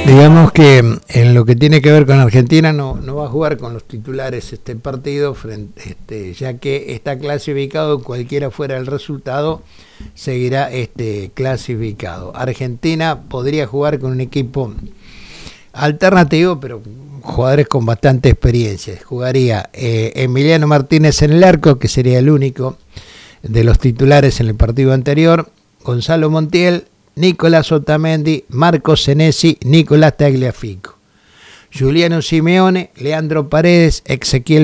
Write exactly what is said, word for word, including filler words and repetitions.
Digamos que en lo que tiene que ver con Argentina no, no va a jugar con los titulares este partido, frente, este, ya que está clasificado, cualquiera fuera el resultado, seguirá este clasificado. Argentina podría jugar con un equipo alternativo, pero jugadores con bastante experiencia. Jugaría eh, Emiliano Martínez en el arco, que sería el único de los titulares en el partido anterior, Gonzalo Montiel, Nicolás Otamendi, Marcos Senesi, Nicolás Tagliafico, Juliano Simeone, Leandro Paredes, Ezequiel